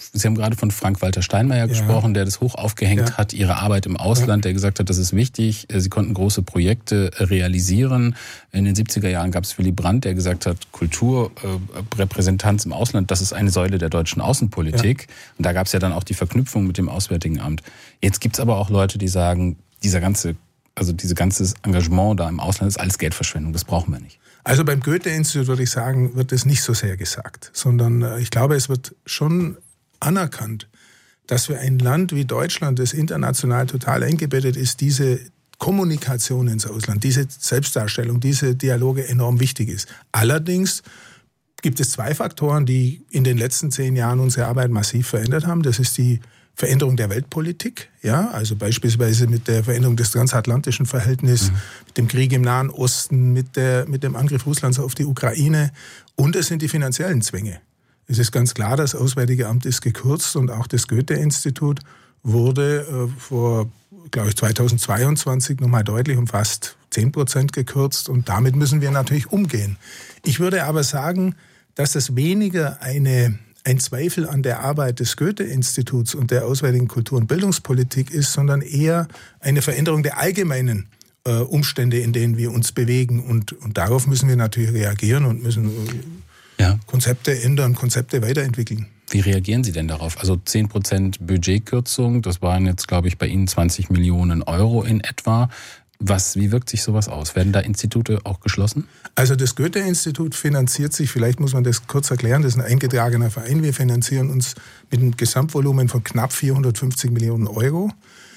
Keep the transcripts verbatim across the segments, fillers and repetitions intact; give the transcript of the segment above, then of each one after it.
Sie haben gerade von Frank-Walter Steinmeier ja. gesprochen, der das hoch aufgehängt ja. hat, Ihre Arbeit im Ausland, ja. der gesagt hat, das ist wichtig. Sie konnten große Projekte realisieren. In den siebziger Jahren gab es Willy Brandt, der gesagt hat, Kulturrepräsentanz im Ausland, das ist eine Säule der deutschen Außenpolitik. Ja. Und da gab es ja dann auch die Verknüpfung mit dem Auswärtigen Amt. Jetzt gibt es aber auch Leute, die sagen, dieser ganze, also dieses ganze Engagement da im Ausland ist alles Geldverschwendung, das brauchen wir nicht. Also beim Goethe-Institut würde ich sagen, wird es nicht so sehr gesagt, sondern ich glaube, es wird schon anerkannt, dass für ein Land wie Deutschland, das international total eingebettet ist, diese Kommunikation ins Ausland, diese Selbstdarstellung, diese Dialoge enorm wichtig ist. Allerdings gibt es zwei Faktoren, die in den letzten zehn Jahren unsere Arbeit massiv verändert haben. Das ist die Veränderung der Weltpolitik, ja, also beispielsweise mit der Veränderung des transatlantischen Verhältnisses, mhm. mit dem Krieg im Nahen Osten, mit der, mit dem Angriff Russlands auf die Ukraine, und es sind die finanziellen Zwänge. Es ist ganz klar, das Auswärtige Amt ist gekürzt, und auch das Goethe-Institut wurde äh, vor, glaube ich, zweitausendzweiundzwanzig nochmal deutlich um fast zehn Prozent gekürzt, und damit müssen wir natürlich umgehen. Ich würde aber sagen, dass das weniger eine ein Zweifel an der Arbeit des Goethe-Instituts und der auswärtigen Kultur- und Bildungspolitik ist, sondern eher eine Veränderung der allgemeinen äh, Umstände, in denen wir uns bewegen. Und, und darauf müssen wir natürlich reagieren und müssen äh, ja. Konzepte ändern, Konzepte weiterentwickeln. Wie reagieren Sie denn darauf? Also zehn Prozent Budgetkürzung, das waren jetzt, glaube ich, bei Ihnen zwanzig Millionen Euro in etwa. Was, wie wirkt sich sowas aus? Werden da Institute auch geschlossen? Also das Goethe-Institut finanziert sich, vielleicht muss man das kurz erklären, das ist ein eingetragener Verein. Wir finanzieren uns mit einem Gesamtvolumen von knapp vierhundertfünfzig Millionen Euro.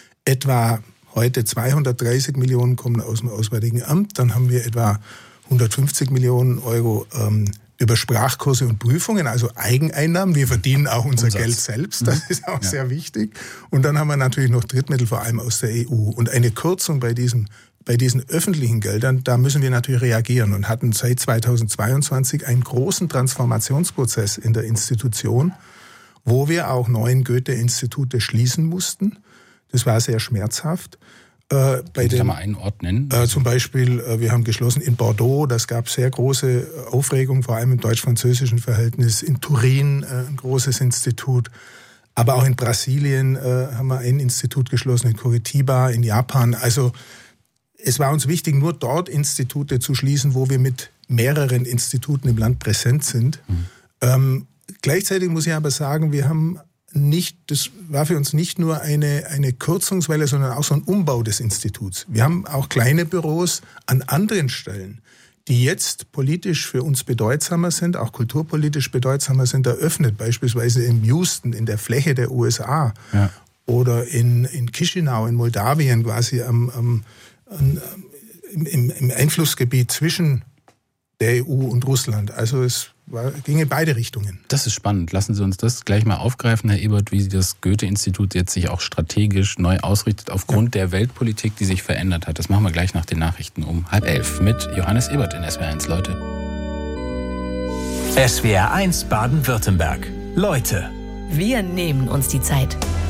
Etwa heute zweihundertdreißig Millionen kommen aus dem Auswärtigen Amt. Dann haben wir etwa hundertfünfzig Millionen Euro ähm, über Sprachkurse und Prüfungen, also Eigeneinnahmen. Wir verdienen auch unser Umsatz. Geld selbst, das ist auch ja. sehr wichtig. Und dann haben wir natürlich noch Drittmittel, vor allem aus der E U. Und eine Kürzung bei diesem, bei diesen öffentlichen Geldern, da müssen wir natürlich reagieren und hatten seit zweitausendzweiundzwanzig einen großen Transformationsprozess in der Institution, wo wir auch neun Goethe-Institute schließen mussten. Das war sehr schmerzhaft. Äh, bei den, mal einen Ort nennen? Äh, zum Beispiel, äh, wir haben geschlossen in Bordeaux, das gab sehr große Aufregung, vor allem im deutsch-französischen Verhältnis. In Turin äh, ein großes Institut, aber auch in Brasilien äh, haben wir ein Institut geschlossen, in Curitiba, in Japan. Also es war uns wichtig, nur dort Institute zu schließen, wo wir mit mehreren Instituten im Land präsent sind. Mhm. Ähm, gleichzeitig muss ich aber sagen, wir haben nicht, das war für uns nicht nur eine, eine Kürzungswelle, sondern auch so ein Umbau des Instituts. Wir haben auch kleine Büros an anderen Stellen, die jetzt politisch für uns bedeutsamer sind, auch kulturpolitisch bedeutsamer sind, eröffnet. Beispielsweise in Houston, in der Fläche der U S A ja. oder in, in Chisinau, in Moldawien, quasi am, am, am, im, im Einflussgebiet zwischen der E U und Russland. Also es war, ging in beide Richtungen. Das ist spannend. Lassen Sie uns das gleich mal aufgreifen, Herr Ebert, wie das Goethe-Institut jetzt sich auch strategisch neu ausrichtet aufgrund ja. der Weltpolitik, die sich verändert hat. Das machen wir gleich nach den Nachrichten um halb elf mit Johannes Ebert in S W R eins, Leute. S W R eins Baden-Württemberg. Leute. Wir nehmen uns die Zeit.